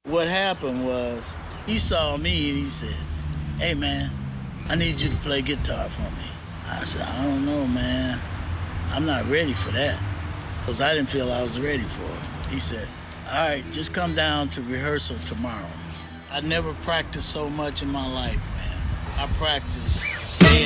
What happened was he saw me and he said, "Hey man, I need you to play guitar for me." I said, "I don't know, man. I'm not ready for that." Because I didn't feel I was ready for it. He said, "All right, just come down to rehearsal tomorrow." I never practiced so much in my life, man. I practiced